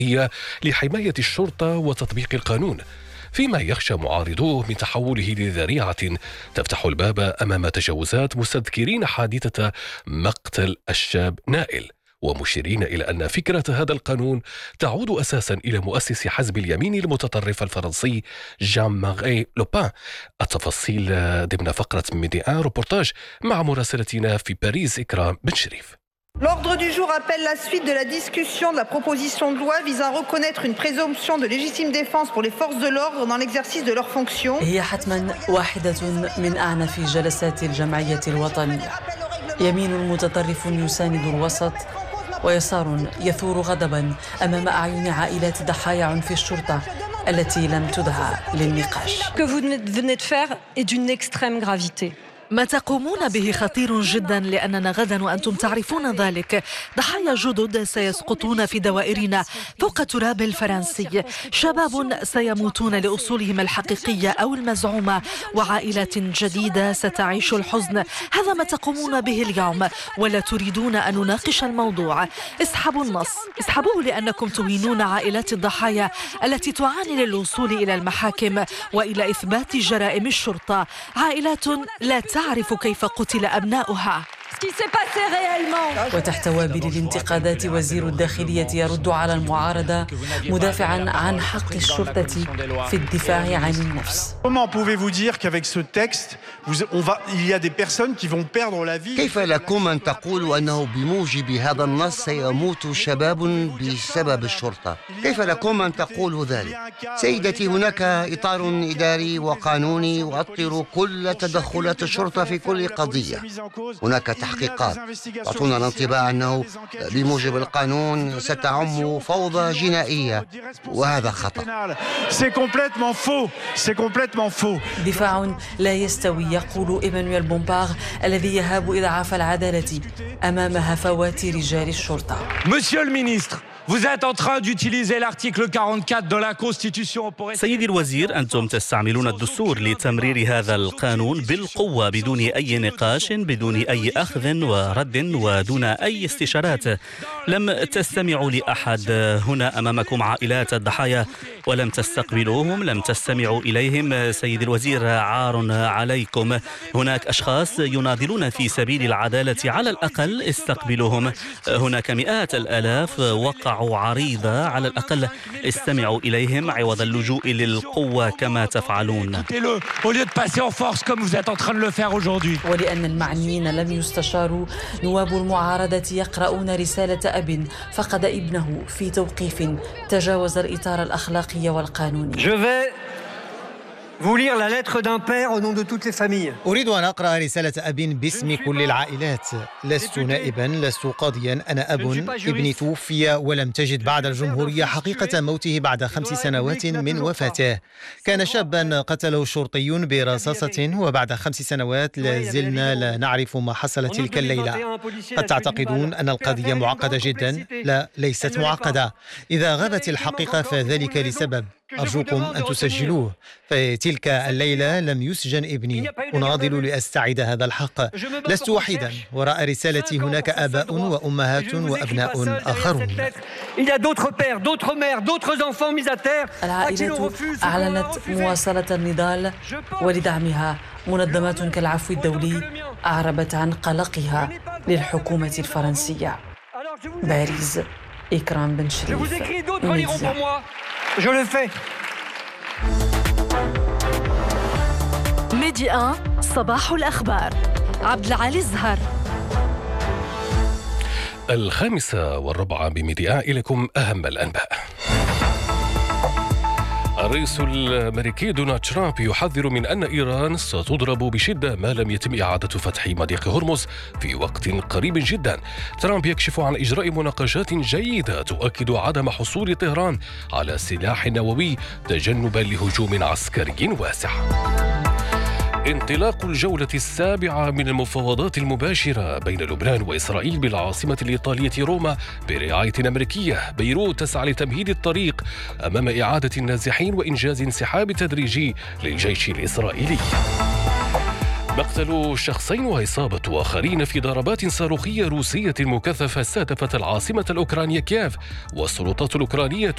هي لحماية الشرطة وتطبيق القانون، فيما يخشى معارضوه من تحوله لذريعة تفتح الباب أمام تجاوزات، مستذكرين حادثة مقتل الشاب نائل، ومشيرين إلى أن فكرة هذا القانون تعود أساسا إلى مؤسس حزب اليمين المتطرف الفرنسي جان ماري لوبان. التفاصيل ضمن فقرة ميدي ان روبورتاج مع مراسلتنا في باريس إكرام بن شريف. L'ordre du jour appelle la suite de la discussion de la proposition de loi visant à reconnaître une présomption de légitime défense pour les forces de l'ordre dans l'exercice de leurs fonctions. هي حتما واحدة من أعنف جلسات الجمعية الوطنية. يمين متطرف يساند الوسط، ويسار يثور غضبا أمام أعين عائلات ضحايا عنف الشرطة التي لم تدعى للنقاش. Que vous venez de faire est d'une extrême gravité. ما تقومون به خطير جدا، لأننا غدا وأنتم تعرفون ذلك ضحايا جدد سيسقطون في دوائرنا فوق التراب الفرنسي، شباب سيموتون لأصولهم الحقيقية أو المزعومة، وعائلات جديدة ستعيش الحزن. هذا ما تقومون به اليوم، ولا تريدون أن نناقش الموضوع. اسحبوا النص، اسحبوه، لأنكم تهينون عائلات الضحايا التي تعاني للوصول إلى المحاكم وإلى إثبات جرائم الشرطة، عائلات لا تعرف كيف قتل أبناؤها. وتحت وابل الانتقادات وزير الداخلية يرد على المعارضة مدافعا عن حق الشرطة في الدفاع عن النفس. كيف لكم أن تقولوا أنه بموجب هذا النص سيموت شباب بسبب الشرطة؟ كيف لكم أن تقولوا ذلك؟ سيدتي، هناك إطار إداري وقانوني يؤطر كل تدخلات الشرطة في كل قضية. هناك تحقيقات تعطونا الانطباع أنه بموجب القانون ستعم فوضى جنائية، وهذا خطأ. دفاع لا يستوي، يقول إيمانويل بومبار الذي يهاب إضعاف العدالة أمام هفوات رجال الشرطة. Monsieur le ministre, vous êtes en train d'utiliser l'article 44 de la Constitution pour... سيدي الوزير، أنتم تستعملون الدستور لتمرير هذا القانون بالقوة بدون أي نقاش، بدون أي أخذ ورد ودون أي استشارات. لم تستمعوا لأحد. هنا أمامكم عائلات الضحايا ولم تستقبلوهم، لم تستمعوا إليهم. سيدي الوزير، عار عليكم. هناك أشخاص يناضلون في سبيل العدالة، على الأقل استقبلوهم. هناك مئات الآلاف وقعوا عريضة، على الأقل استمعوا إليهم عوض اللجوء للقوة كما تفعلون. ولأن المعنيين لم يستشاروا، نواب المعارضة يقرؤون رسالة أب فقد ابنه في توقيف تجاوز الإطار الأخلاقي والقانوني. أريد أن أقرأ رسالة أب باسم كل العائلات. لست نائبا، لست قاضيا، أنا أب. ابني توفي ولم تجد بعد الجمهورية حقيقة موته بعد 5 سنوات من وفاته. كان شابا قتله شرطي برصاصة، وبعد 5 سنوات لازلنا لا نعرف ما حصل تلك الليلة. قد تعتقدون أن القضية معقدة جدا. لا، ليست معقدة. إذا غابت الحقيقة فذلك لسبب. أرجوكم أن تسجلوه. فتلك الليلة لم يسجن ابني. أناضل لأستعيد هذا الحق. لست وحيدا. وراء رسالتي هناك آباء وأمهات وأبناء آخرون. العائلة أعلنت مواصلة النضال، ولدعمها منظمات كالعفو الدولي أعربت عن قلقها للحكومة الفرنسية. باريس، إكرام بن شريف، ميدي ان صباح الأخبار. عبد العالي الزهر. 5:15 بميدي ان. إليكم أهم الأنباء. الرئيس الأمريكي دونالد ترامب يحذر من أن إيران ستضرب بشدة ما لم يتم إعادة فتح مضيق هرمز في وقت قريب جدا. ترامب يكشف عن إجراء مناقشات جيدة تؤكد عدم حصول طهران على سلاح نووي تجنبا لهجوم عسكري واسع. انطلاق الجولة 7 من المفاوضات المباشرة بين لبنان وإسرائيل بالعاصمة الإيطالية روما برعاية أمريكية. بيروت تسعى لتمهيد الطريق أمام إعادة النازحين وإنجاز انسحاب تدريجي للجيش الإسرائيلي. مقتل شخصين وإصابة آخرين في ضربات صاروخية روسية مكثفة استهدفت العاصمة الأوكرانية كييف. والسلطات الأوكرانية